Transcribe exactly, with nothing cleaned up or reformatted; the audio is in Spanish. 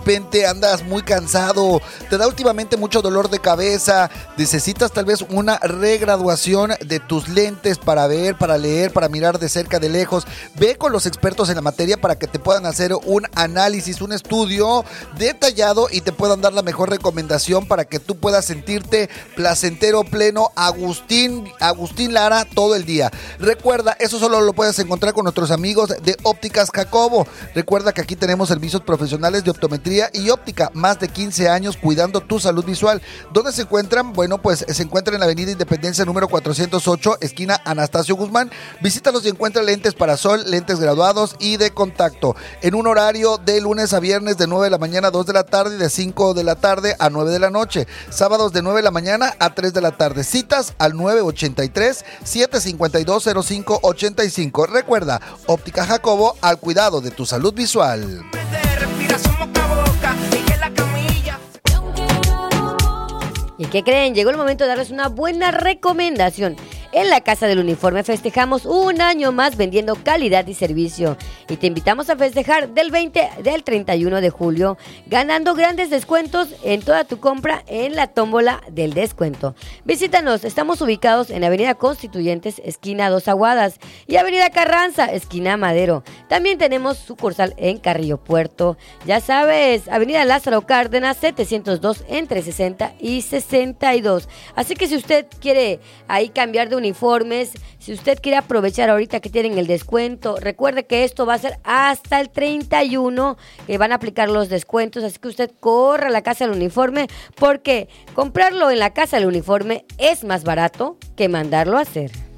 repente andas muy cansado, te da últimamente mucho dolor de cabeza, necesitas tal vez una regraduación de tus lentes para ver, para leer, para mirar de cerca, de lejos, ve con los expertos en la materia para que te puedan hacer un análisis, un estudio detallado y te puedan dar la mejor recomendación para que tú puedas sentirte placentero, pleno, Agustín, Agustín Lara todo el día. Recuerda, eso solo lo puedes encontrar con nuestros amigos de Ópticas Jacobo. Recuerda que aquí tenemos servicios profesionales de optometría y óptica, más de quince años cuidando tu salud visual. ¿Dónde se encuentran? Bueno, pues se encuentran en la avenida Independencia número cuatrocientos ocho, esquina Anastasio Guzmán. Visítalos y encuentra lentes para sol, lentes graduados y de contacto, en un horario de lunes a viernes de nueve de la mañana a dos de la tarde y de cinco de la tarde a nueve de la noche. Sábados de nueve de la mañana a tres de la tarde. Citas al nueve ochenta y tres, siete cincuenta y dos, cero cinco ochenta y cinco. Recuerda, Óptica Jacobo, al cuidado de tu salud visual. ¿Y qué creen? Llegó el momento de darles una buena recomendación. En la Casa del Uniforme festejamos un año más vendiendo calidad y servicio. Y te invitamos a festejar del veinte del treinta y uno de julio, ganando grandes descuentos en toda tu compra en la tómbola del descuento. Visítanos, estamos ubicados en Avenida Constituyentes, esquina Dos Aguadas, y Avenida Carranza, esquina Madero. También tenemos sucursal en Carrillo Puerto. Ya sabes, Avenida Lázaro Cárdenas, setecientos dos, entre sesenta y sesenta y dos. Así que si usted quiere ahí cambiar de uniformes, si usted quiere aprovechar ahorita que tienen el descuento, recuerde que esto va a ser hasta el treinta y uno que van a aplicar los descuentos, así que usted corra a la Casa del Uniforme, porque comprarlo en la Casa del Uniforme es más barato que mandarlo a hacer.